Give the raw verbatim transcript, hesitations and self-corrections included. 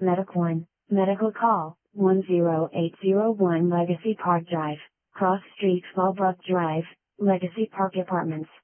Medic one, medical call, one zero eight zero one Legacy Park Drive, Cross Street Fallbrook Drive, Legacy Park Apartments.